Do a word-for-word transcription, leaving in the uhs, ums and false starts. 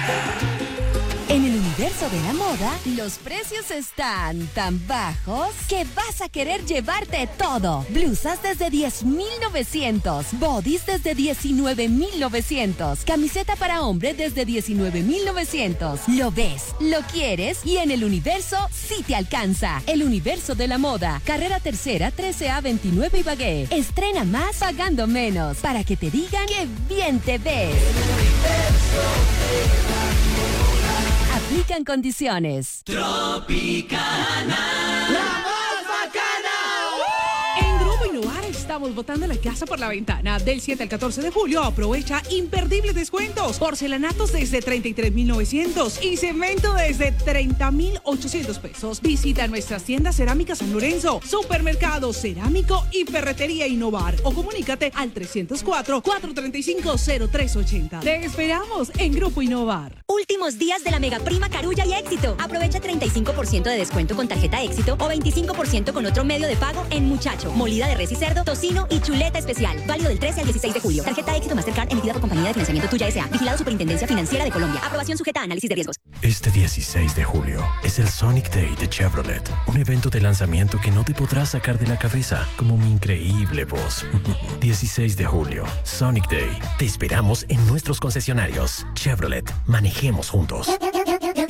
En el universo de la moda, los precios están tan bajos que vas a querer llevarte todo. Blusas desde diez mil novecientos, bodys desde diecinueve mil novecientos, camiseta para hombre desde diecinueve mil novecientos. Lo ves, lo quieres y en el universo sí te alcanza. El universo de la moda, carrera tercera, trece A veintinueve Ibagué. Estrena más pagando menos para que te digan que bien te ves. Aplican condiciones. Tropicana, la más bacana. En Grupo Innovar estamos botando la casa por la ventana. Del siete al catorce de julio aprovecha imperdibles descuentos. Porcelanatos desde treinta y tres mil novecientos y cemento desde treinta mil ochocientos pesos. Visita nuestras tiendas Cerámica San Lorenzo, Supermercado Cerámico y Ferretería Innovar o comunícate al trescientos cuatro, cuatrocientos treinta y cinco, cero tres ochenta. Te esperamos en Grupo Innovar. Últimos días de la mega prima Carulla y Éxito. Aprovecha treinta y cinco por ciento de descuento con tarjeta Éxito o veinticinco por ciento con otro medio de pago en Muchacho, molida de res y cerdo, tocino y chuleta especial. Válido del trece al dieciséis de julio. Tarjeta Éxito Mastercard emitida por Compañía de Financiamiento Tuya S A. Vigilado Superintendencia Financiera de Colombia. Aprobación sujeta a análisis de riesgos. Este dieciséis de julio es el Sonic Day de Chevrolet. Un evento de lanzamiento que no te podrás sacar de la cabeza, como mi increíble voz. dieciséis de julio, Sonic Day. Te esperamos en nuestros concesionarios. Chevrolet, manejemos juntos.